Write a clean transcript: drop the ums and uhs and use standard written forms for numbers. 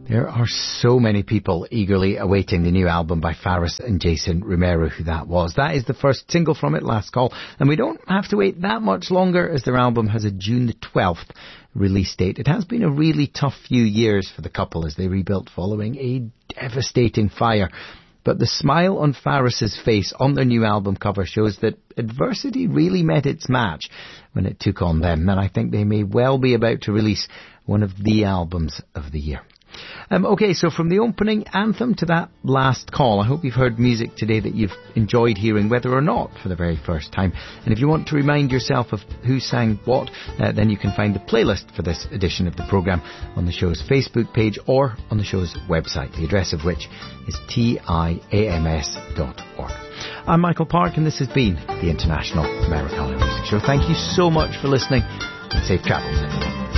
There are so many people eagerly awaiting the new album by Faris and Jason Romero, who that was. That is the first single from it, Last Call, and we don't have to wait that much longer as their album has a June the 12th release date. It has been a really tough few years for the couple as they rebuilt following a devastating fire. But the smile on Faris's face on their new album cover shows that adversity really met its match when it took on them, and I think they may well be about to release one of the albums of the year. Okay, so from the opening anthem to that Last Call, I hope you've heard music today that you've enjoyed hearing, whether or not for the very first time. And if you want to remind yourself of who sang what, then you can find the playlist for this edition of the programme on the show's Facebook page or on the show's website, the address of which is tiams.org. I'm Michael Park, and this has been the International Americana Music Show. Thank you so much for listening, and safe travels.